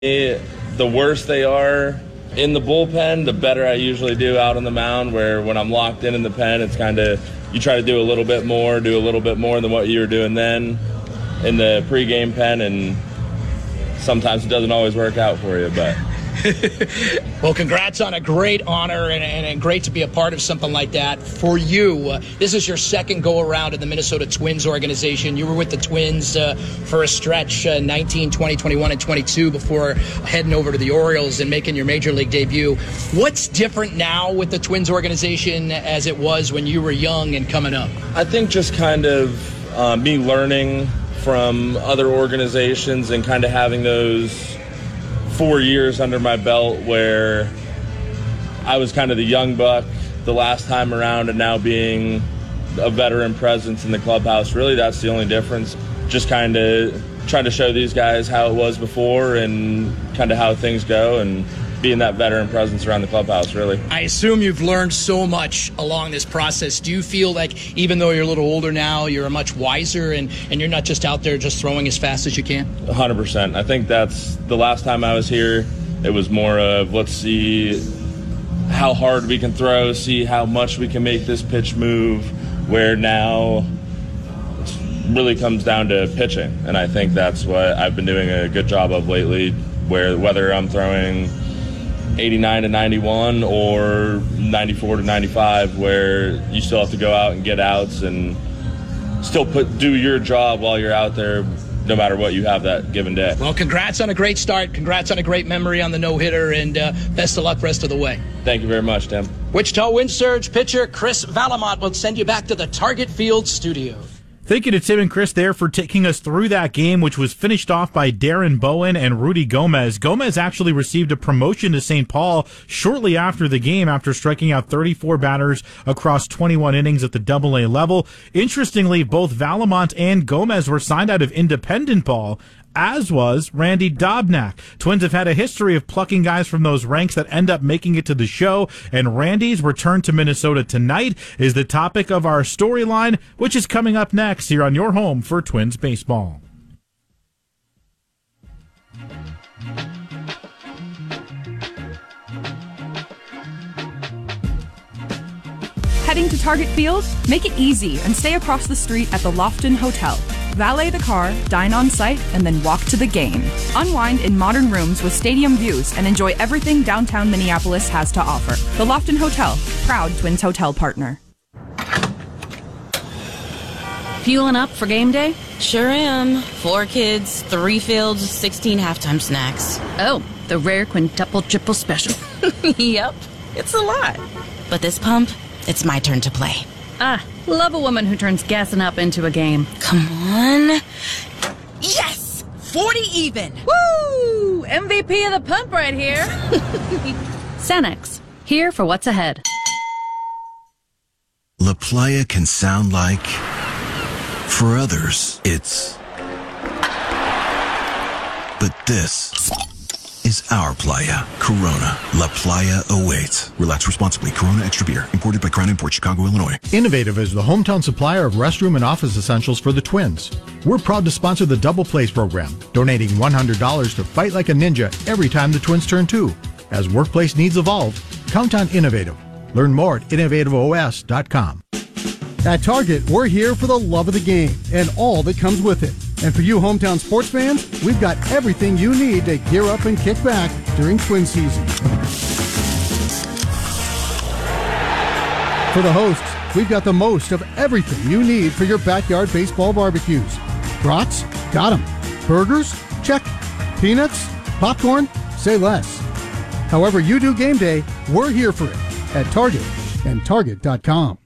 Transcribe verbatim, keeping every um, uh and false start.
The worse they are in the bullpen, the better I usually do out on the mound, where when I'm locked in in the pen, it's kind of, you try to do a little bit more, do a little bit more than what you were doing then in the pregame pen, and sometimes it doesn't always work out for you, but... Well, congrats on a great honor and, and, and great to be a part of something like that. For you, uh, this is your second go-around in the Minnesota Twins organization. You were with the Twins uh, for a stretch, uh, nineteen, twenty, twenty-one, and twenty-two before heading over to the Orioles and making your Major League debut. What's different now with the Twins organization as it was when you were young and coming up? I think just kind of uh, me learning from other organizations and kind of having those four years under my belt where I was kind of the young buck the last time around, and now being a veteran presence in the clubhouse. Really, that's the only difference. Just kind of trying to show these guys how it was before and kind of how things go, and being that veteran presence around the clubhouse, really. I assume you've learned so much along this process. Do you feel like even though you're a little older now, you're a much wiser and, and you're not just out there just throwing as fast as you can? one hundred percent. I think that's the last time I was here. It was more of, let's see how hard we can throw, see how much we can make this pitch move, where now it really comes down to pitching. And I think that's what I've been doing a good job of lately, where whether I'm throwing eighty-nine to ninety-one or ninety-four to ninety-five, where you still have to go out and get outs and still put do your job while you're out there, no matter what you have that given day. Well, congrats on a great start. Congrats on a great memory on the no-hitter, and uh, best of luck rest of the way. Thank you very much, Tim. Wichita Wind Surge pitcher Chris Vallimont will send you back to the Target Field studio. Thank you to Tim and Chris there for taking us through that game, which was finished off by Darren Bowen and Rudy Gomez. Gomez actually received a promotion to Saint Paul shortly after the game after striking out thirty-four batters across twenty-one innings at the double A level. Interestingly, both Vallimont and Gomez were signed out of independent ball, as was Randy Dobnak. Twins have had a history of plucking guys from those ranks that end up making it to the show, and Randy's return to Minnesota tonight is the topic of our storyline, which is coming up next here on your home for Twins baseball. Heading to Target Field? Make it easy and stay across the street at the Lofton Hotel. Valet the car, dine on site, and then walk to the game. Unwind in modern rooms with stadium views and enjoy everything downtown Minneapolis has to offer. The Lofton Hotel, proud Twins hotel partner. Fueling up for game day? Sure am. Four kids, three fields, sixteen halftime snacks. Oh, the rare quintuple triple special. Yep, it's a lot. But this pump, it's my turn to play. Ah, love a woman who turns gassing up into a game. Come on. Yes! forty even! Woo! M V P of the pump right here. Sanex, here for what's ahead. La Playa can sound like... For others, it's... But this is our playa. Corona. La Playa awaits. Relax responsibly. Corona Extra Beer. Imported by Crown Imports, Chicago, Illinois. Innovative is the hometown supplier of restroom and office essentials for the Twins. We're proud to sponsor the Double Plays program, donating one hundred dollars to fight like a ninja every time the Twins turn two. As workplace needs evolve, count on Innovative. Learn more at innovative O S dot com. At Target, we're here for the love of the game and all that comes with it. And for you hometown sports fans, we've got everything you need to gear up and kick back during Twin season. For the hosts, we've got the most of everything you need for your backyard baseball barbecues. Brats? Got 'em. Burgers? Check. Peanuts? Popcorn? Say less. However you do game day, we're here for it at Target and Target dot com.